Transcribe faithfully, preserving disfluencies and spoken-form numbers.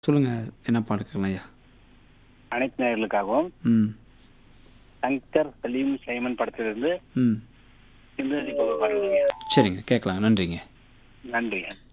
சொல்லுங்கள், என்ன பாட்டு கேட்கலாம் ஐயா? அனைத்து நேயர்களுக்காகவும் ம் சங்கர் சலீம் சைமன் படத்திலிருந்து ம் சிந்தனை போக பாருங்க. சரிங்க, கேட்கலாம். நன்றிங்க. நன்றி.